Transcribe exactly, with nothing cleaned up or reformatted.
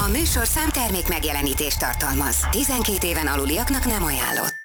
A műsorszám termék megjelenítést tartalmaz. tizenkét éven aluliaknak nem ajánlott.